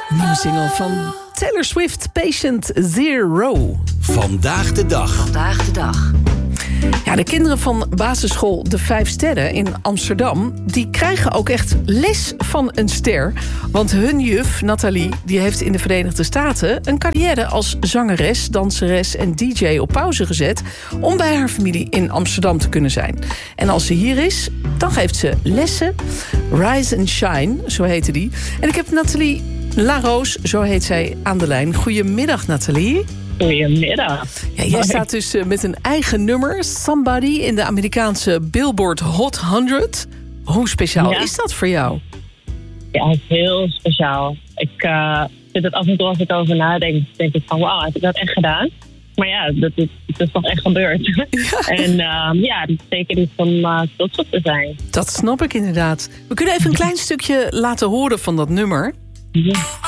Een nieuwe single van Taylor Swift, Patient Zero. Vandaag de dag. Vandaag de dag. Ja, de kinderen van basisschool De Vijf Sterren in Amsterdam, die krijgen ook echt les van een ster. Want hun juf, Nathalie, die heeft in de Verenigde Staten een carrière als zangeres, danseres en DJ op pauze gezet om bij haar familie in Amsterdam te kunnen zijn. En als ze hier is, dan geeft ze lessen. Rise and Shine, zo heette die. En ik heb Nathalie Laroos, zo heet zij, aan de lijn. Goedemiddag, Nathalie. Goedemiddag. Ja, jij staat dus met een eigen nummer, Somebody, in de Amerikaanse Billboard Hot 100. Hoe speciaal is dat voor jou? Ja, heel speciaal. Ik vind het af en toe als ik over nadenk, denk ik van wauw, heb ik dat echt gedaan? Maar ja, dat is toch echt gebeurd. Ja. En dat betekent iets om trots op te zijn. Dat snap ik inderdaad. We kunnen even een klein stukje laten horen van dat nummer. Ja.